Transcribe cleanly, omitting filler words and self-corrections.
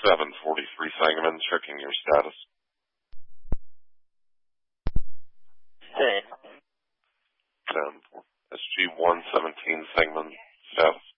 743 Sangamon, checking your status. Hey. 10. SG-117 Sangamon, status.